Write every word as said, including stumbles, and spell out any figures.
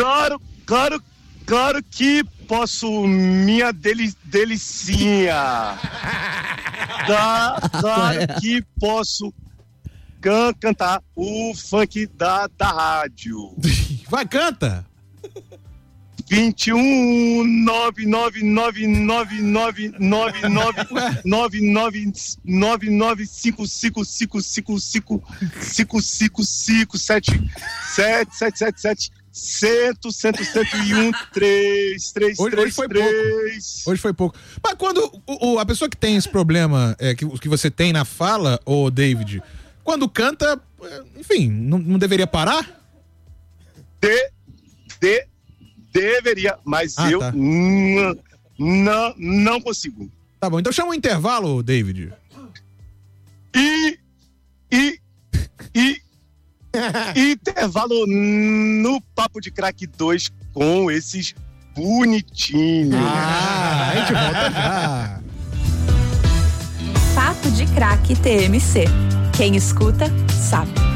Claro, claro, claro que posso, minha deli, delicinha. Da, claro que posso can, cantar o funk da, da rádio. Vai, canta! vinte e um, nove nove nove nove nove nove nove nove nove nove nove cinco cinco cinco cinco cinco cinco cinco cinco sete sete sete sete sete cento, cento, cento e um, três, três, hoje, três, hoje foi três. pouco. Hoje foi pouco. Mas quando o, o, a pessoa que tem esse problema é, que, que você tem na fala, ô David, quando canta, enfim, não, não deveria parar? De, de, deveria, mas ah, eu tá. n- não, não consigo. Tá bom, então chama um intervalo, David. E, e, e, intervalo no Papo de Crack dois com esses bonitinhos. Ah, a gente volta já. Papo de Crack T M C. Quem escuta, sabe.